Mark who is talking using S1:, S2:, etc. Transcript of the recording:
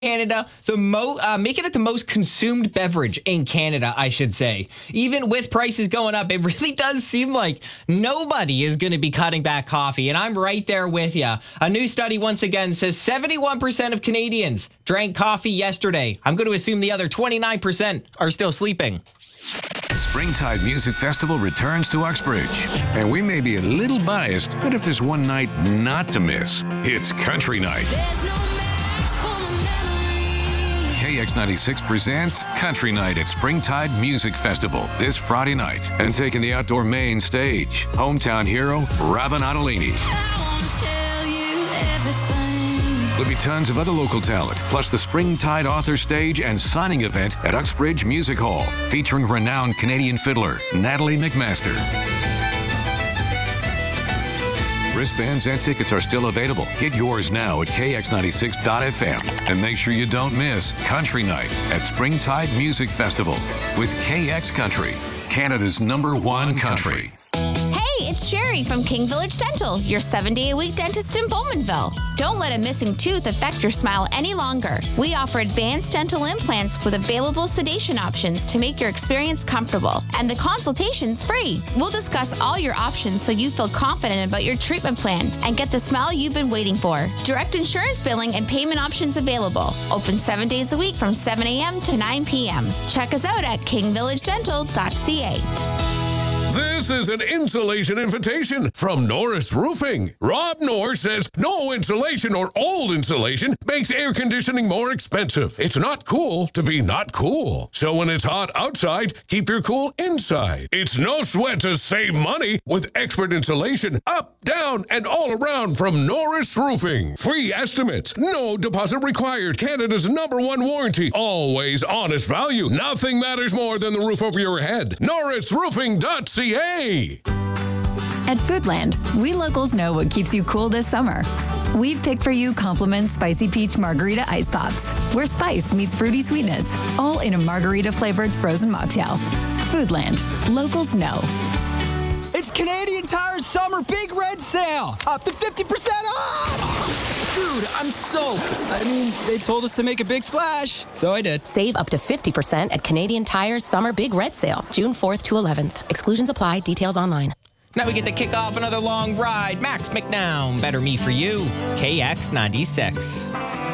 S1: Canada, making it the most consumed beverage in Canada, I should say. Even with prices going up, it really does seem like nobody is going to be cutting back coffee, and I'm right there with you. A new study once again says 71% of Canadians drank coffee yesterday. I'm going to assume the other 29% are still sleeping.
S2: Springtide Music Festival returns to Uxbridge. And we may be a little biased, but if there's one night not to miss, it's Country Night. KX96 presents Country Night at Springtide Music Festival this Friday night. And taking the outdoor main stage, hometown hero Robin Ottolini. There'll be tons of other local talent, plus the Springtide Author Stage and signing event at Uxbridge Music Hall, featuring renowned Canadian fiddler Natalie McMaster. Wristbands and tickets are still available. Get yours now at kx96.fm. And make sure you don't miss Country Night at Springtide Music Festival with KX Country, Canada's #1 country.
S3: Hey, it's Sherry from King Village Dental, your 7-day-a-week dentist in Bowmanville. Don't let a missing tooth affect your smile any longer. We offer advanced dental implants with available sedation options to make your experience comfortable. And the consultation's free. We'll discuss all your options so you feel confident about your treatment plan and get the smile you've been waiting for. Direct insurance billing and payment options available. Open 7 days a week from 7 a.m. to 9 p.m. Check us out at kingvillagedental.ca.
S4: This is an insulation invitation from Norris Roofing. Rob Norris says no insulation or old insulation makes air conditioning more expensive. It's not cool to be not cool. So when it's hot outside, keep your cool inside. It's no sweat to save money with expert insulation up, down, and all around from Norris Roofing. Free estimates, no deposit required. Canada's #1 warranty. Always honest value. Nothing matters more than the roof over your head. NorrisRoofing.ca.
S5: At Foodland, we locals know what keeps you cool this summer. We've picked for you Compliments Spicy Peach Margarita Ice Pops, where spice meets fruity sweetness, all in a margarita-flavored frozen mocktail. Foodland, locals know.
S6: It's Canadian Tire's Summer Big Red Sale! Up to 50% off! Dude, I'm soaked. I mean, they told us to make a big splash, so I did.
S7: Save up to 50% at Canadian Tire's Summer Big Red Sale, June 4th to 11th. Exclusions apply. Details online.
S1: Now we get to kick off another long ride. Max McNown, Better Me For You, KX96.